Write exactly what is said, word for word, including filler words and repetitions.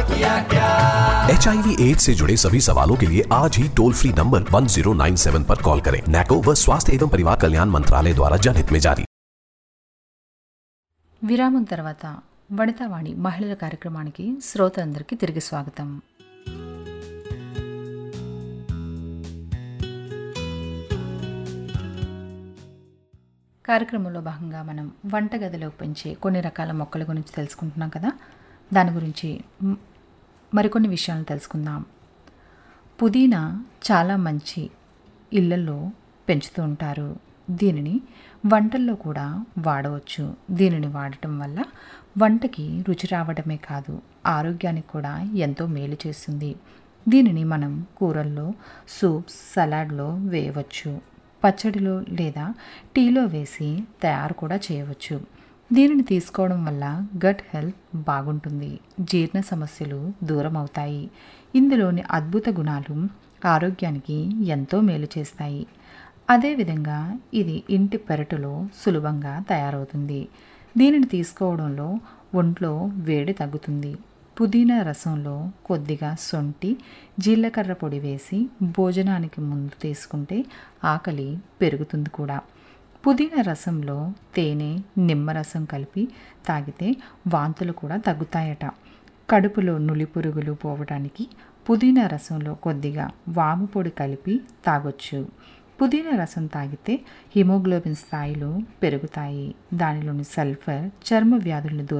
H I V AIDS से जुड़े सभी सवालों के लिए आज ही toll free number one zero nine seven पर कॉल करें। नैको व स्वास्थ्य एवं परिवार कल्याण मंत्रालय द्वारा जनहित में जारी। విరామం తర్వాత వనితావాణి మహిళల కార్యక్రమానికి శ్రోతలందరికీ తిరిగి స్వాగతం. కార్యక్రమంలో భాగంగా మనం వంటగదిలో పెంచే కొన్ని రకాల మొక్కల గురించి తెలుసుకుంటున్నాం కదా, దాని గురించి మరికొన్ని విషయాలను తెలుసుకుందాం. పుదీనా చాలా మంచి ఇళ్లలో పెంచుతూ ఉంటారు. దీనిని వంటల్లో కూడా వాడవచ్చు. దీనిని వాడటం వల్ల వంటకి రుచి రావడమే కాదు, ఆరోగ్యానికి కూడా ఎంతో మేలు చేస్తుంది. దీనిని మనం కూరల్లో, సూప్స్, సలాడ్లో వేయవచ్చు. పచ్చడిలో లేదా టీలో వేసి తయారు కూడా చేయవచ్చు. దీనిని తీసుకోవడం వల్ల గట్ హెల్త్ బాగుంటుంది, జీర్ణ సమస్యలు దూరం అవుతాయి. ఇందులోని అద్భుత గుణాలు ఆరోగ్యానికి ఎంతో మేలు చేస్తాయి. అదేవిధంగా ఇది ఇంటి పెరటులో సులభంగా తయారవుతుంది. దీనిని తీసుకోవడంలో ఒంట్లో వేడి తగ్గుతుంది. పుదీనా రసంలో కొద్దిగా సొంటి, జీలకర్ర పొడి వేసి భోజనానికి ముందు తీసుకుంటే ఆకలి పెరుగుతుంది కూడా. పుదీనా రసంలో తేనె, నిమ్మరసం కలిపి తాగితే వాంతులు కూడా తగ్గుతాయట. కడుపులో నులి పురుగులు పోవడానికి పుదీనా రసంలో కొద్దిగా వాము పొడి కలిపి తాగొచ్చు. పుదీనా రసం తాగితే హిమోగ్లోబిన్ స్థాయిలు పెరుగుతాయి. దానిలోని సల్ఫర్ చర్మ వ్యాధులను దూరం